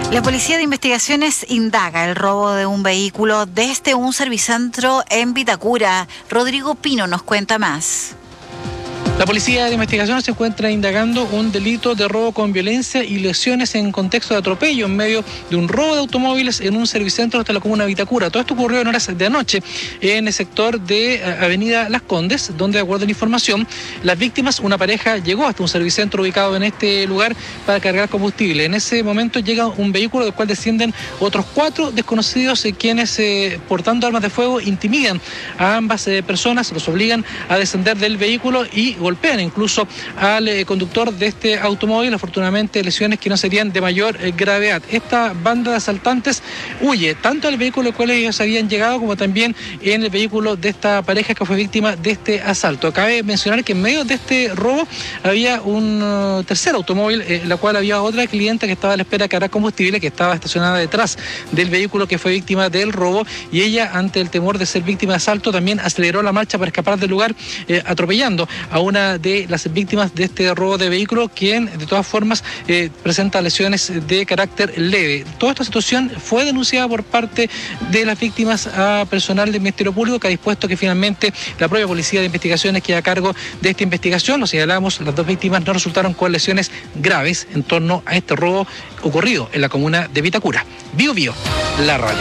La Policía de Investigaciones indaga el robo de un vehículo desde un servicentro en Vitacura. Rodrigo Pino nos cuenta más. La Policía de Investigación se encuentra indagando un delito de robo con violencia y lesiones en contexto de atropello en medio de un robo de automóviles en un servicentro de la comuna de Vitacura. Todo esto ocurrió en horas de anoche en el sector de Avenida Las Condes, donde, de acuerdo a la información, las víctimas, una pareja, llegó hasta un servicentro ubicado en este lugar para cargar combustible. En ese momento llega un vehículo del cual descienden otros 4 desconocidos quienes, portando armas de fuego, intimidan a ambas personas, los obligan a descender del vehículo y golpean incluso al conductor de este automóvil. Afortunadamente, lesiones que no serían de mayor gravedad. Esta banda de asaltantes huye tanto del vehículo al cual ellos habían llegado como también en el vehículo de esta pareja que fue víctima de este asalto. Cabe mencionar que en medio de este robo había un tercer automóvil, en la cual había otra clienta que estaba a la espera de cargar combustible, que estaba estacionada detrás del vehículo que fue víctima del robo, y ella, ante el temor de ser víctima de asalto, también aceleró la marcha para escapar del lugar, atropellando a una de las víctimas de este robo de vehículo, quien de todas formas presenta lesiones de carácter leve. Toda esta situación fue denunciada por parte de las víctimas a personal del Ministerio Público, que ha dispuesto que finalmente la propia Policía de Investigaciones quede a cargo de esta investigación. Lo señalamos, las 2 víctimas no resultaron con lesiones graves en torno a este robo ocurrido en la comuna de Vitacura. Bio Bio, la radio.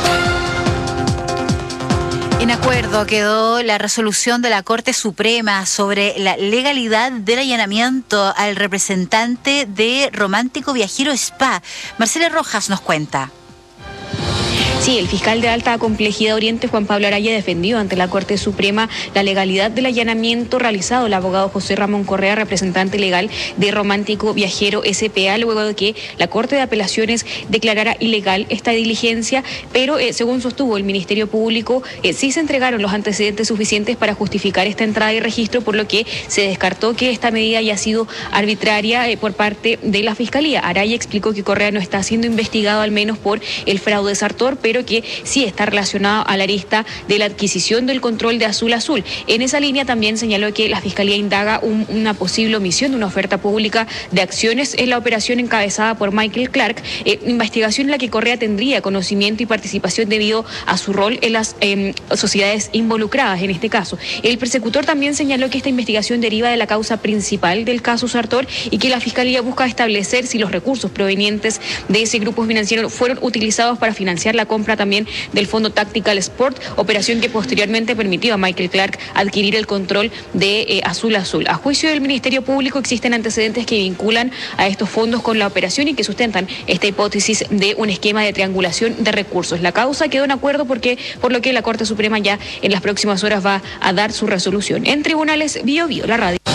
En acuerdo quedó la resolución de la Corte Suprema sobre la legalidad del allanamiento al representante de Romántico Viajero Spa. Marcela Rojas nos cuenta. Sí, el fiscal de Alta Complejidad Oriente, Juan Pablo Araya, defendió ante la Corte Suprema la legalidad del allanamiento realizado al abogado José Ramón Correa, representante legal de Romántico Viajero S.p.A., luego de que la Corte de Apelaciones declarara ilegal esta diligencia, pero según sostuvo el Ministerio Público, sí se entregaron los antecedentes suficientes para justificar esta entrada y registro, por lo que se descartó que esta medida haya sido arbitraria por parte de la Fiscalía. Araya explicó que Correa no está siendo investigado al menos por el fraude Sartor, pero que sí está relacionado a la arista de la adquisición del control de Azul Azul. En esa línea también señaló que la Fiscalía indaga una posible omisión de una oferta pública de acciones en la operación encabezada por Michael Clark, investigación en la que Correa tendría conocimiento y participación debido a su rol en las sociedades involucradas en este caso. El persecutor también señaló que esta investigación deriva de la causa principal del caso Sartor y que la Fiscalía busca establecer si los recursos provenientes de ese grupo financiero fueron utilizados para financiar la compra también del Fondo Tactical Sport, operación que posteriormente permitió a Michael Clark adquirir el control de Azul Azul. A juicio del Ministerio Público existen antecedentes que vinculan a estos fondos con la operación y que sustentan esta hipótesis de un esquema de triangulación de recursos. La causa quedó en acuerdo por lo que la Corte Suprema ya en las próximas horas va a dar su resolución. En tribunales, Bio Bio, la radio.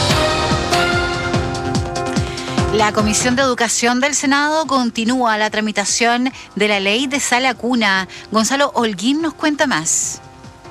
La Comisión de Educación del Senado continúa la tramitación de la ley de sala cuna. Gonzalo Holguín nos cuenta más.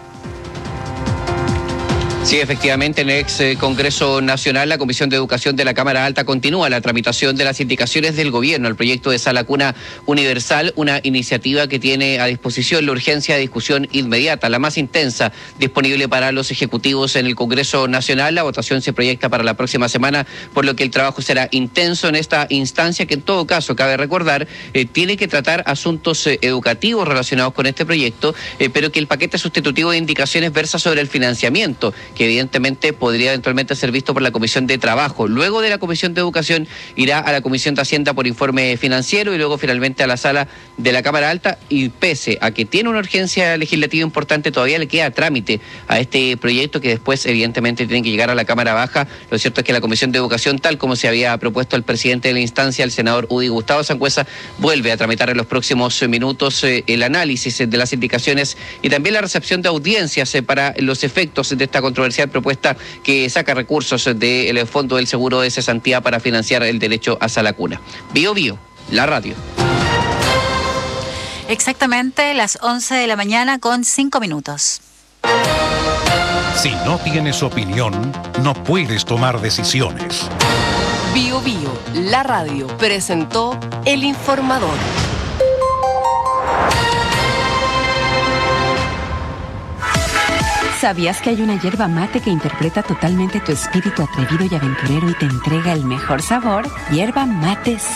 Sí, efectivamente, en el ex Congreso Nacional, la Comisión de Educación de la Cámara Alta continúa la tramitación de las indicaciones del gobierno, el proyecto de sala cuna universal, una iniciativa que tiene a disposición la urgencia de discusión inmediata, la más intensa disponible para los ejecutivos en el Congreso Nacional. La votación se proyecta para la próxima semana, por lo que el trabajo será intenso en esta instancia, que en todo caso, cabe recordar, tiene que tratar asuntos educativos relacionados con este proyecto, pero que el paquete sustitutivo de indicaciones versa sobre el financiamiento, que evidentemente podría eventualmente ser visto por la Comisión de Trabajo. Luego de la Comisión de Educación irá a la Comisión de Hacienda por informe financiero y luego finalmente a la sala de la Cámara Alta, y pese a que tiene una urgencia legislativa importante, todavía le queda trámite a este proyecto que después evidentemente tiene que llegar a la Cámara Baja. Lo cierto es que la Comisión de Educación, tal como se había propuesto el presidente de la instancia, el senador Udi Gustavo Sangüesa, vuelve a tramitar en los próximos minutos el análisis de las indicaciones y también la recepción de audiencias para los efectos de esta controversia propuesta que saca recursos del Fondo del Seguro de Cesantía para financiar el derecho a sala cuna. Bio Bio, la radio. Exactamente las 11 de la mañana con 5 minutos. Si no tienes opinión, no puedes tomar decisiones. Bio Bio, la radio, presentó El Informador. ¿Sabías que hay una yerba mate que interpreta totalmente tu espíritu atrevido y aventurero y te entrega el mejor sabor? Yerba mate